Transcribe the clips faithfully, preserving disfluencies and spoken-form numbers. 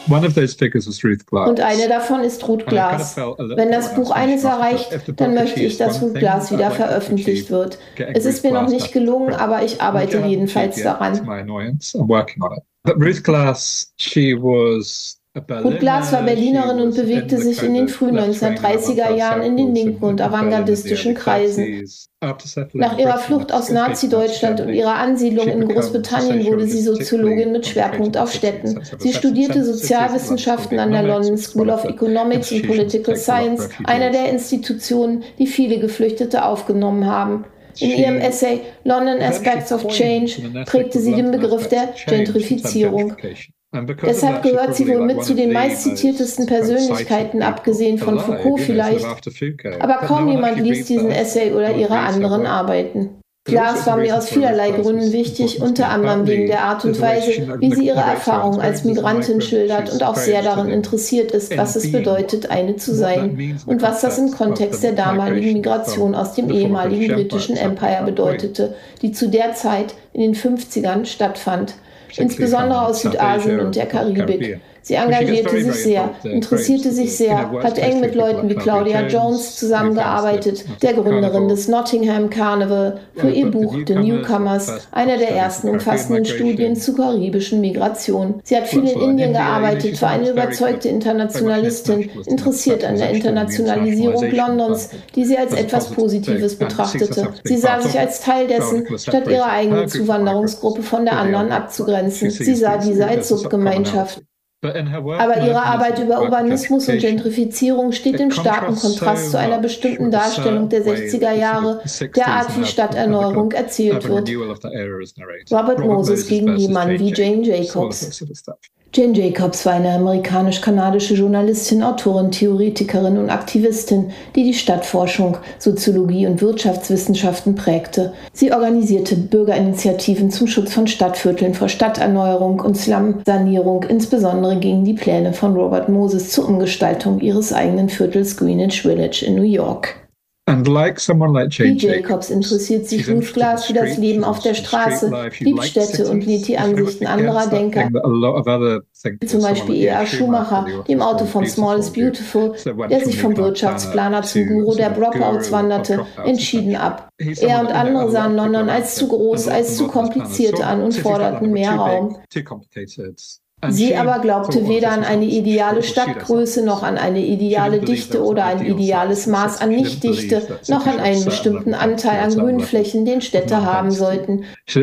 One of those figures was Ruth Glass. Und eine davon ist Ruth Glass. Wenn das Buch eines erreicht, dann möchte ich, dass Ruth Glass wieder veröffentlicht wird. Es ist mir noch nicht gelungen, aber ich arbeite jedenfalls daran. Ruth Glass, she was Ruth Glass war Berlinerin und bewegte sich in den frühen neunzehnhundertdreißiger Jahren in den linken und avantgardistischen Kreisen. Nach ihrer Flucht aus Nazi-Deutschland und ihrer Ansiedlung in Großbritannien wurde sie Soziologin mit Schwerpunkt auf Städten. Sie studierte Sozialwissenschaften an der London School of Economics und Political Science, einer der Institutionen, die viele Geflüchtete aufgenommen haben. In ihrem Essay London Aspects of Change prägte sie den Begriff der Gentrifizierung. Deshalb gehört sie wohl mit zu den meistzitiertesten Persönlichkeiten, abgesehen von Foucault vielleicht, aber kaum jemand liest diesen Essay oder ihre anderen Arbeiten. Glass war mir aus vielerlei Gründen wichtig, unter anderem wegen der Art und Weise, wie sie ihre Erfahrungen als Migrantin schildert und auch sehr daran interessiert ist, was es bedeutet, eine zu sein und was das im Kontext der damaligen Migration aus dem ehemaligen britischen Empire bedeutete, die zu der Zeit in den fünfzigern stattfand. Insbesondere aus Südasien und der Karibik. Sie engagierte sich sehr, interessierte sich sehr, hat eng mit Leuten wie Claudia Jones zusammengearbeitet, der Gründerin des Nottingham Carnival, für ihr Buch The Newcomers, einer der ersten umfassenden Studien zu karibischen Migration. Sie hat viel in Indien gearbeitet, war eine überzeugte Internationalistin, interessiert an der Internationalisierung Londons, die sie als etwas Positives betrachtete. Sie sah sich als Teil dessen, statt ihre eigene Zuwanderungsgruppe von der anderen abzugrenzen. Sie sah diese als Subgemeinschaft. Aber ihre Arbeit über Urbanismus und Gentrifizierung steht im starken Kontrast zu einer bestimmten Darstellung der sechziger Jahre, der Art, wie Stadterneuerung erzählt wird. Robert Moses gegen jemanden wie Jane Jacobs. Jane Jacobs war eine amerikanisch-kanadische Journalistin, Autorin, Theoretikerin und Aktivistin, die die Stadtforschung, Soziologie und Wirtschaftswissenschaften prägte. Sie organisierte Bürgerinitiativen zum Schutz von Stadtvierteln vor Stadterneuerung und Slum-Sanierung, insbesondere gegen die Pläne von Robert Moses zur Umgestaltung ihres eigenen Viertels Greenwich Village in New York. Wie Jacobs interessiert sich Ruth Glass für das Leben auf der Straße, liebt Städte und lädt die Ansichten anderer Denker, wie zum Beispiel E R Schumacher, dem Autor von Small is Beautiful, der sich vom Wirtschaftsplaner zum Guru der Dropouts wanderte, entschieden ab. Er und andere sahen London als zu groß, als zu kompliziert an und forderten mehr Raum. Sie aber glaubte weder an eine ideale Stadtgröße, noch an eine ideale Dichte oder ein ideales Maß an Nichtdichte, noch an einen bestimmten Anteil an Grünflächen, den Städte haben sollten. Sie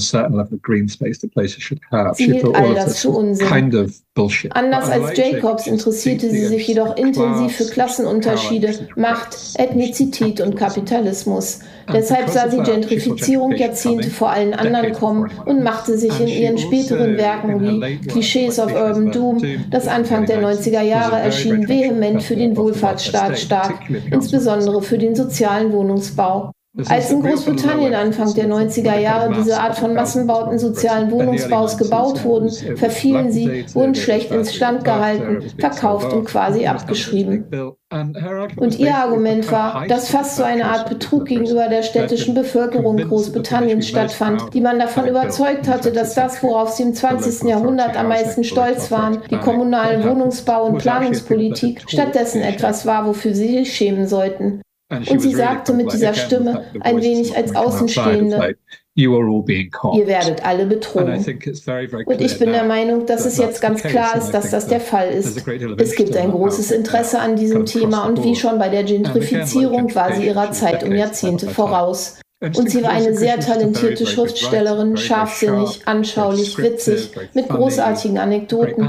hielt all das für Unsinn. Anders als Jacobs interessierte sie sich jedoch intensiv für Klassenunterschiede, Macht, Ethnizität und Kapitalismus. Deshalb sah sie Gentrifizierung Jahrzehnte vor allen anderen kommen und machte sich in ihren späteren Werken wie Clichés of Urban Doom, das Anfang der neunziger Jahre erschien, vehement für den Wohlfahrtsstaat stark, insbesondere für den sozialen Wohnungsbau. Als in Großbritannien Anfang der neunziger Jahre diese Art von Massenbauten sozialen Wohnungsbaus gebaut wurden, verfielen sie, wurden schlecht instand gehalten, verkauft und quasi abgeschrieben. Und ihr Argument war, dass fast so eine Art Betrug gegenüber der städtischen Bevölkerung Großbritanniens stattfand, die man davon überzeugt hatte, dass das, worauf sie im zwanzigsten Jahrhundert am meisten stolz waren, die kommunale Wohnungsbau- und Planungspolitik, stattdessen etwas war, wofür sie sich schämen sollten. Und sie sagte mit dieser Stimme, ein wenig als Außenstehende, ihr werdet alle betrogen. Und ich bin der Meinung, dass es jetzt ganz klar ist, dass das der Fall ist. Es gibt ein großes Interesse an diesem Thema und wie schon bei der Gentrifizierung war sie ihrer Zeit um Jahrzehnte voraus. Und sie war eine sehr talentierte Schriftstellerin, scharfsinnig, anschaulich, witzig, mit großartigen Anekdoten.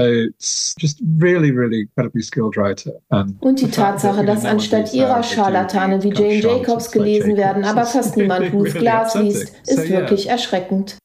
Und die Tatsache, dass anstatt ihrer Scharlatane wie Jane Jacobs gelesen werden, aber fast niemand Ruth Glass liest, ist wirklich erschreckend.